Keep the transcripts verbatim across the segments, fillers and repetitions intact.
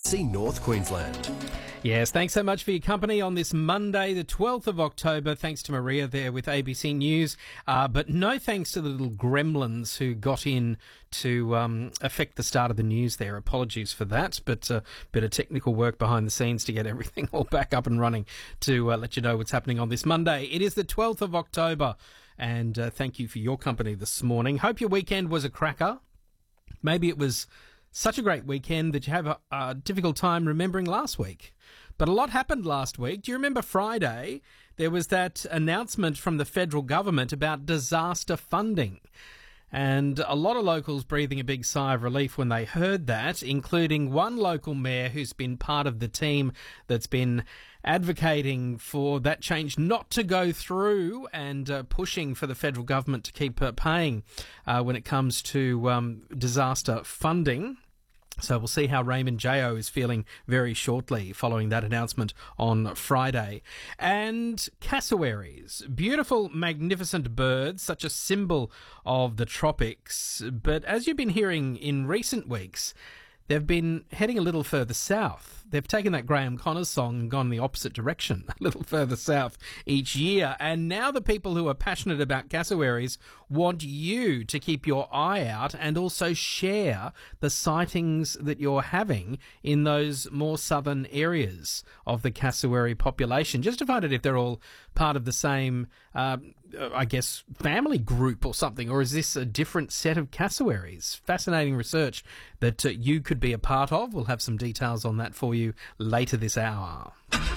C North Queensland. Yes, thanks so much for your company on this Monday, the twelfth of October. Thanks to Maria there with A B C News. Uh, but no thanks to the little gremlins who got in to um, affect the start of the news there. Apologies for that, but a uh, bit of technical work behind the scenes to get everything all back up and running to uh, let you know what's happening on this Monday. It is the twelfth of October, and uh, thank you for your company this morning. Hope your weekend was a cracker. Maybe it was such a great weekend that you have a, a difficult time remembering last week. But a lot happened last week. Do you remember Friday? There was that announcement from the federal government about disaster funding. And a lot of locals breathing a big sigh of relief when they heard that, including one local mayor who's been part of the team that's been advocating for that change not to go through and uh, pushing for the federal government to keep uh, paying uh, when it comes to um, disaster funding. So we'll see how Raymond Jayo is feeling very shortly following that announcement on Friday. And cassowaries, beautiful, magnificent birds, such a symbol of the tropics. But as you've been hearing in recent weeks, they've been heading a little further south. They've taken that Graham Connors song and gone the opposite direction, a little further south each year. And now the people who are passionate about cassowaries want you to keep your eye out and also share the sightings that you're having in those more southern areas of the cassowary population, just to find out if they're all part of the same, uh, I guess, family group or something, or is this a different set of cassowaries? Fascinating research that uh, you could be a part of. We'll have some details on that for you later this hour.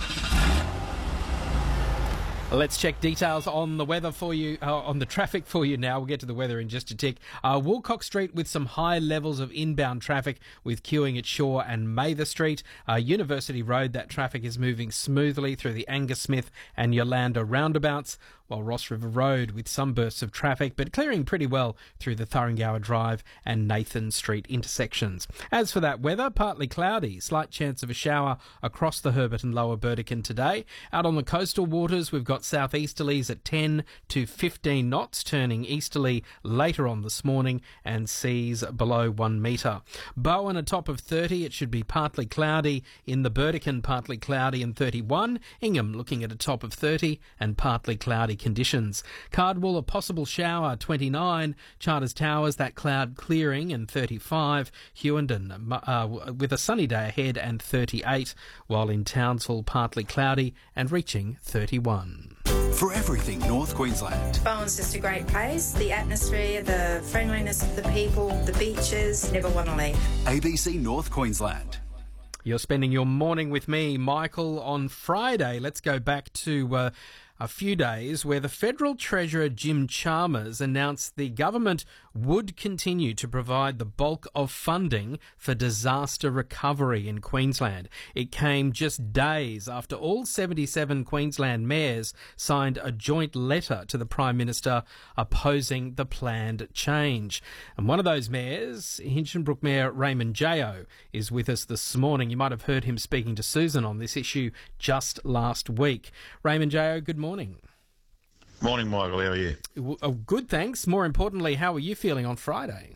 Let's check details on the weather for you, uh, on the traffic for you now. We'll get to the weather in just a tick. Uh, Woolcock Street with some high levels of inbound traffic with queuing at Shaw and Mather Street. Uh, University Road, that traffic is moving smoothly through the Angus Smith and Yolanda roundabouts, while Ross River Road with some bursts of traffic, but clearing pretty well through the Thurrangower Drive and Nathan Street intersections. As for that weather, partly cloudy, slight chance of a shower across the Herbert and Lower Burdekin today. Out on the coastal waters, we've got southeasterlies at ten to fifteen knots, turning easterly later on this morning, and seas below one metre. Bowen a top of thirty, it should be partly cloudy. In the Burdekin, partly cloudy and thirty-one. Ingham looking at a top of thirty and partly cloudy conditions. Cardwell, a possible shower, twenty-nine. Charters Towers, that cloud clearing, and thirty-five. Hughenden uh, with a sunny day ahead and thirty-eight, while in Townsville partly cloudy and reaching thirty-one. For everything North Queensland. Bowen's just a great place. The atmosphere, the friendliness of the people, the beaches, never want to leave. A B C North Queensland. You're spending your morning with me, Michael, on Friday. Let's go back to uh, a few days where the Federal Treasurer Jim Chalmers announced the government would continue to provide the bulk of funding for disaster recovery in Queensland. It came just days after all seventy-seven Queensland mayors signed a joint letter to the Prime Minister opposing the planned change. And one of those mayors, Hinchinbrook Mayor Raymond Jayo, is with us this morning. You might have heard him speaking to Susan on this issue just last week. Raymond Jayo, good morning. Morning, Michael. How are you? Oh, good, thanks. More importantly, how were you feeling on Friday?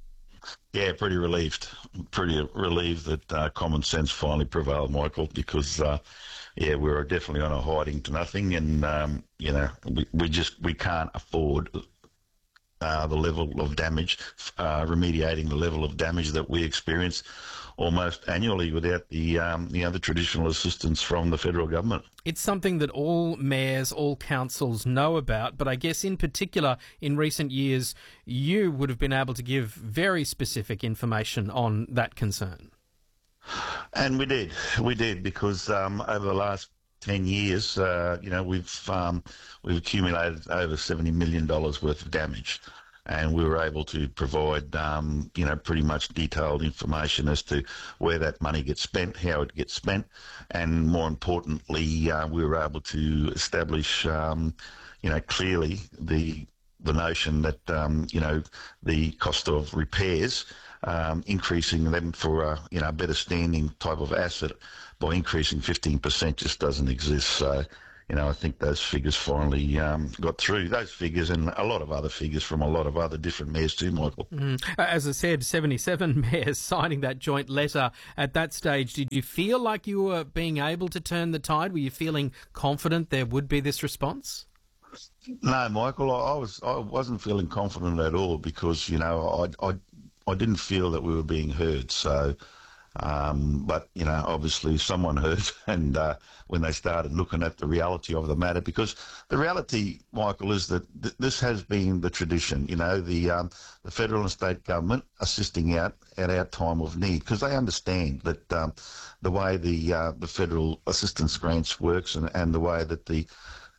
Yeah, pretty relieved. Pretty relieved that uh, common sense finally prevailed, Michael, because, uh, yeah, we were definitely on a hiding to nothing, and, um, you know, we, we just we can't afford uh, the level of damage, uh, remediating the level of damage that we experience almost annually without the um, you know, the traditional assistance from the federal government. It's something that all mayors, all councils know about, but I guess in particular in recent years you would have been able to give very specific information on that concern. And we did, we did, because um, over the last ten years, uh, you know, we've um, we've accumulated over seventy million dollars worth of damage. And we were able to provide, um, you know, pretty much detailed information as to where that money gets spent, how it gets spent, and more importantly, uh, we were able to establish, um, you know, clearly the the notion that, um, you know, the cost of repairs, um, increasing them for a, you know, better standing type of asset by increasing fifteen percent just doesn't exist. So, you know, I think those figures finally um, got through. Those figures and a lot of other figures from a lot of other different mayors too, Michael. Mm. As I said, seventy-seven mayors signing that joint letter. At that stage, did you feel like you were being able to turn the tide? Were you feeling confident there would be this response? No, Michael, I, I was I wasn't feeling confident at all because, you know, I, I, I didn't feel that we were being heard. So, um, but, you know, obviously someone heard and uh, when they started looking at the reality of the matter, because the reality, Michael, is that th- this has been the tradition, you know, the um, the federal and state government assisting out at our time of need, because they understand that um, the way the uh, the federal assistance grants works and, and the way that the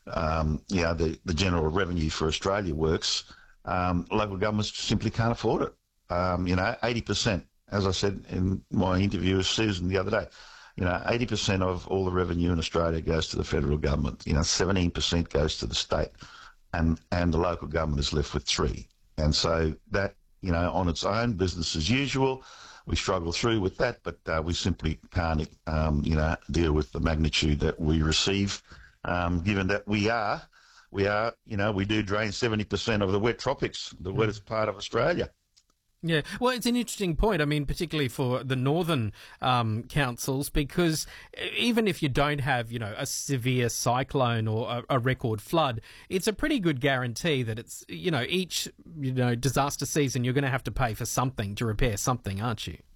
um, you know, the, the general revenue for Australia works, um, local governments simply can't afford it. Um, you know, eighty percent, as I said in my interview with Susan the other day, you know, eighty percent of all the revenue in Australia goes to the federal government. You know, seventeen percent goes to the state, and, and the local government is left with three. And so that, you know, on its own, business as usual, we struggle through with that, but uh, we simply can't, um, you know, deal with the magnitude that we receive, um, given that we are, we are, you know, we do drain seventy percent of the wet tropics, the wettest part of Australia. Yeah, well, it's an interesting point. I mean, particularly for the northern um, councils, because even if you don't have, you know, a severe cyclone or a, a record flood, it's a pretty good guarantee that it's, you know, each, you know, disaster season you're going to have to pay for something to repair something, aren't you?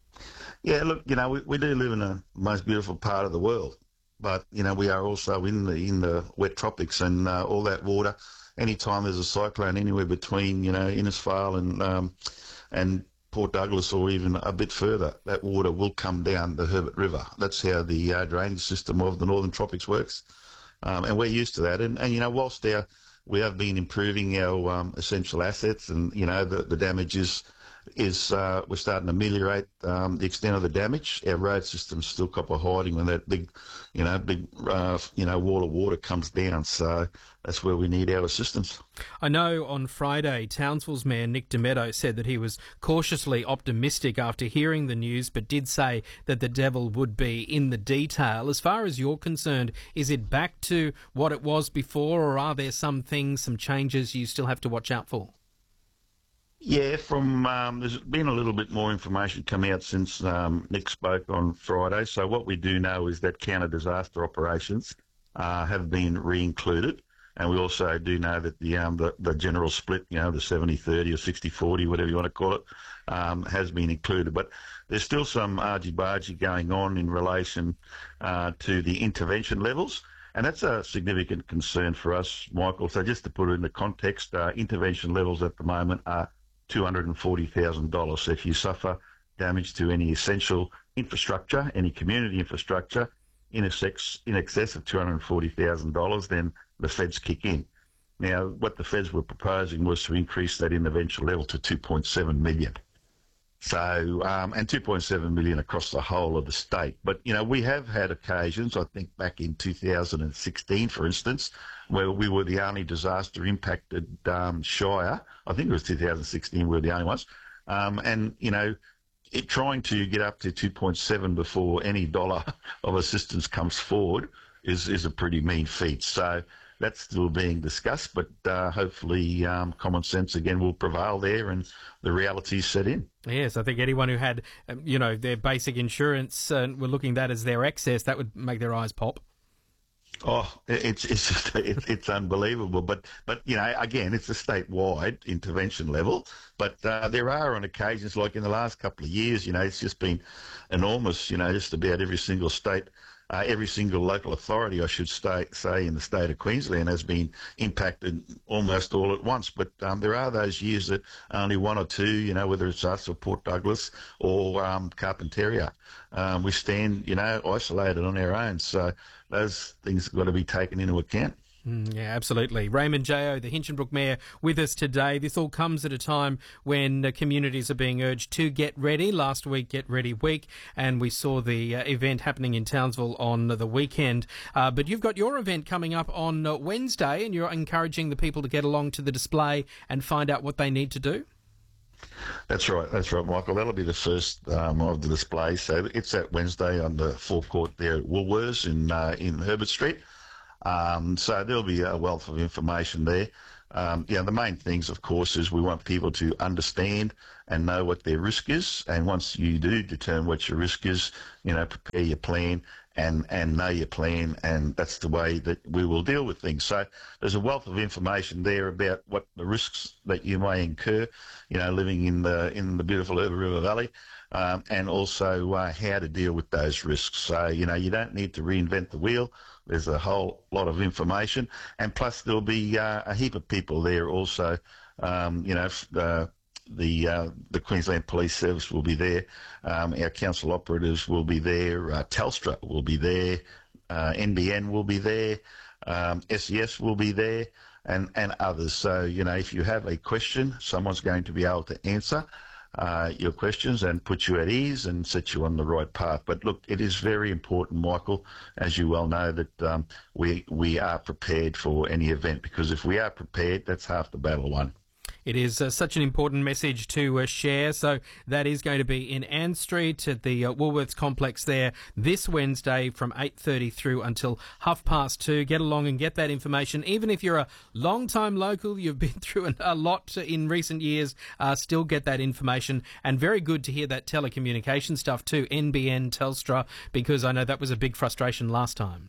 Yeah, look, you know, we, we do live in the most beautiful part of the world, but, you know, we are also in the in the wet tropics, and uh, all that water, anytime there's a cyclone anywhere between, you know, Innisfail and um, and Port Douglas or even a bit further, that water will come down the Herbert River. That's how the uh, drainage system of the Northern Tropics works. Um, and we're used to that. And, and you know, whilst our, we have been improving our um, essential assets and, you know, the, the damage is, is uh, we're starting to ameliorate um, the extent of the damage. Our road system's still copper hiding when that big, you know, big, uh, you know, wall of water comes down. So that's where we need our assistance. I know on Friday, Townsville's Mayor Nick Demeto said that he was cautiously optimistic after hearing the news, but did say that the devil would be in the detail. As far as you're concerned, is it back to what it was before, or are there some things, some changes you still have to watch out for? Yeah, from um, there's been a little bit more information come out since um, Nick spoke on Friday. So what we do know is that counter-disaster operations uh, have been re-included. And we also do know that the um, the, the general split, you know, the seventy thirty or sixty forty, whatever you want to call it, um, has been included. But there's still some argy-bargy going on in relation uh, to the intervention levels. And that's a significant concern for us, Michael. So just to put it into context, uh, intervention levels at the moment are two hundred forty thousand dollars. So if you suffer damage to any essential infrastructure, any community infrastructure, in excess, in excess of two hundred forty thousand dollars, then the feds kick in. Now, what the feds were proposing was to increase that intervention level to two point seven million. So, um, and two point seven million across the whole of the state. But, you know, we have had occasions, I think back in two thousand sixteen, for instance, where we were the only disaster impacted um, shire. I think it was two thousand sixteen, we were the only ones. Um, and, you know, it, trying to get up to two point seven before any dollar of assistance comes forward is, is a pretty mean feat. So that's still being discussed, but uh, hopefully um, common sense again will prevail there and the realities set in. Yes, I think anyone who had, um, you know, their basic insurance and uh, were looking at that as their excess, that would make their eyes pop. Oh, it's it's just, it's, it's unbelievable. But but you know, again, it's a statewide intervention level. But uh, there are on occasions, like in the last couple of years, you know, it's just been enormous. You know, just about every single state. Uh, every single local authority, I should stay, say, in the state of Queensland has been impacted almost all at once. But um, there are those years that only one or two, you know, whether it's us or Port Douglas or um, Carpentaria, um, we stand, you know, isolated on our own. So those things have got to be taken into account. Mm, yeah, absolutely. Raymond Jayo, the Hinchinbrook Mayor, with us today. This all comes at a time when uh, communities are being urged to get ready. Last week, Get Ready Week, and we saw the uh, event happening in Townsville on the weekend. Uh, but you've got your event coming up on uh, Wednesday, and you're encouraging the people to get along to the display and find out what they need to do? That's right, that's right, Michael. That'll be the first um, of the display. So it's that Wednesday on the forecourt there at Woolworths in, uh, in Herbert Street. Um, so there'll be a wealth of information there. Um, yeah, the main things, of course, is we want people to understand and know what their risk is. And once you do determine what your risk is, you know, prepare your plan and, and know your plan. And that's the way that we will deal with things. So there's a wealth of information there about what the risks that you may incur, you know, living in the in the beautiful Urba River Valley, um, and also uh, how to deal with those risks. So, you know, you don't need to reinvent the wheel. There's a whole lot of information, and plus there'll be uh, a heap of people there also. Um, you know, uh, the uh, the Queensland Police Service will be there. Um, our council operatives will be there. Uh, Telstra will be there. Uh, N B N will be there. Um, S E S will be there, and and others. So, you know, if you have a question, someone's going to be able to answer Uh, your questions and put you at ease and set you on the right path. But look, it is very important, Michael, as you well know, that um, we we are prepared for any event, because if we are prepared, that's half the battle won. It is uh, such an important message to uh, share. So that is going to be in Ann Street at the uh, Woolworths complex there this Wednesday from eight thirty through until half past two. Get along and get that information. Even if you're a long-time local, you've been through a lot in recent years, uh, still get that information. And very good to hear that telecommunication stuff too, N B N, Telstra, because I know that was a big frustration last time.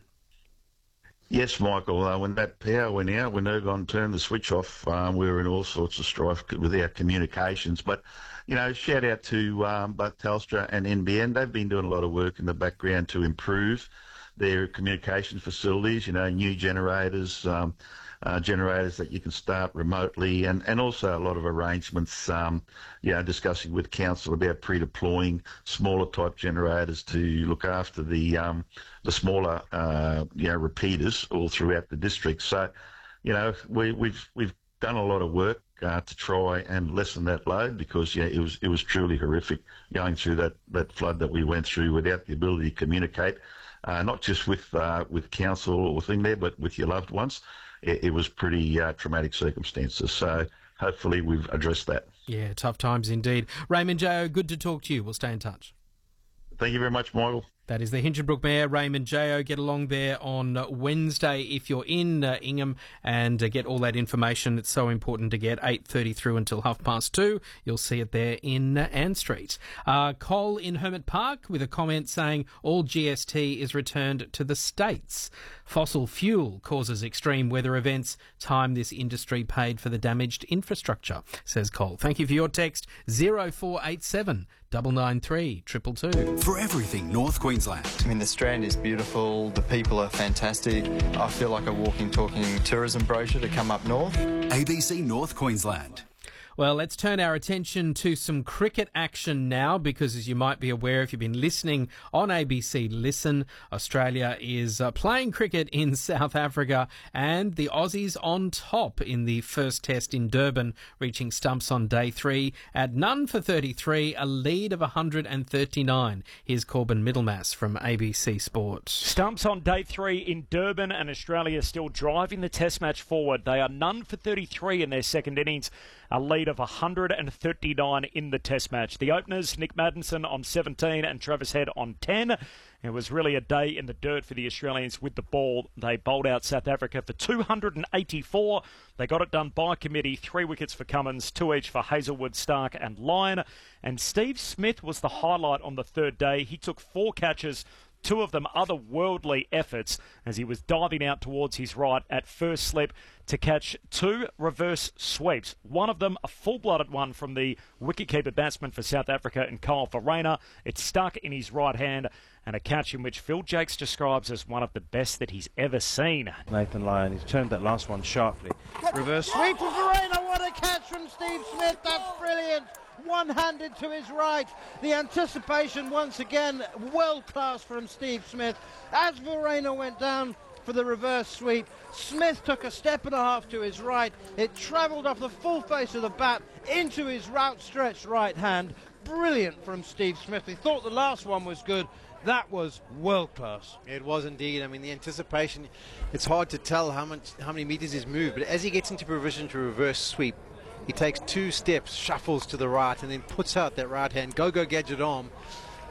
Yes, Michael, uh, when that power went out, when Ergon turned the switch off, um, we were in all sorts of strife with our communications. But, you know, shout out to um, both Telstra and N B N. They've been doing a lot of work in the background to improve their communication facilities, you know, new generators, um, uh, generators that you can start remotely, and, and also a lot of arrangements, um, you know, discussing with council about pre-deploying smaller type generators to look after the um, the smaller, uh, you know, repeaters all throughout the district. So, you know, we, we've we've done a lot of work uh, to try and lessen that load, because yeah, it was it was truly horrific going through that, that flood that we went through without the ability to communicate, uh, not just with uh, with council or thing there, but with your loved ones. It, it was pretty uh, traumatic circumstances. So hopefully we've addressed that. Yeah, tough times indeed. Raymond Jayo, good to talk to you. We'll stay in touch. Thank you very much, Michael. That is the Hinchinbrook Mayor, Raymond Jayo. Get along there on Wednesday if you're in uh, Ingham, and uh, get all that information. It's so important to get. eight thirty through until half past two. You'll see it there in uh, Ann Street. Uh, Cole in Hermit Park with a comment saying all G S T is returned to the States. Fossil fuel causes extreme weather events. Time this industry paid for the damaged infrastructure, says Cole. Thank you for your text. zero four eight seven nine nine three two two two. For everything North Queensland. I mean, the Strand is beautiful. The people are fantastic. I feel like a walking, talking tourism brochure to come up north. A B C North Queensland. Well, let's turn our attention to some cricket action now, because as you might be aware, if you've been listening on A B C Listen, Australia is uh, playing cricket in South Africa, and the Aussies on top in the first test in Durban, reaching stumps on day three at none for thirty-three, a lead of one hundred thirty-nine. Here's Corbin Middlemass from A B C Sport. Stumps on day three in Durban, and Australia still driving the test match forward. They are none for thirty-three in their second innings, a lead of one hundred thirty-nine in the test match. The openers, Nick Maddinson on seventeen and Travis Head on ten. It was really a day in the dirt for the Australians with the ball. They bowled out South Africa for two hundred eighty-four. They got it done by committee. Three wickets for Cummins, two each for Hazelwood, Stark and Lyon. And Steve Smith was the highlight on the third day. He took four catches, two of them otherworldly efforts, as he was diving out towards his right at first slip to catch two reverse sweeps. One of them a full-blooded one from the wicketkeeper batsman for South Africa and Kyle Verreynne. It stuck in his right hand, and a catch in which Phil Jakes describes as one of the best that he's ever seen. Nathan Lyon, he's turned that last one sharply. Reverse sweep for Verreynne. What a catch from Steve Smith. That's brilliant. One-handed to his right. The anticipation once again world-class from Steve Smith. As Verreynne went down for the reverse sweep, Smith took a step and a half to his right. It travelled off the full face of the bat into his outstretched right hand. Brilliant from Steve Smith. He thought the last one was good. That was world-class. It was indeed. I mean, the anticipation, it's hard to tell how much, how many metres he's moved, but as he gets into position to reverse sweep, he takes two steps, shuffles to the right, and then puts out that right hand go-go gadget arm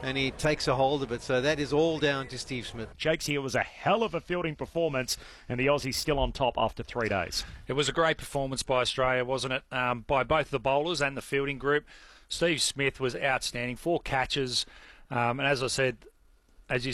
and he takes a hold of it. So that is all down to Steve Smith. Jakes, here was a hell of a fielding performance, and the Aussies still on top after three days. It was a great performance by Australia, wasn't it? Um, by both the bowlers and the fielding group. Steve Smith was outstanding. Four catches, um, and as I said, as you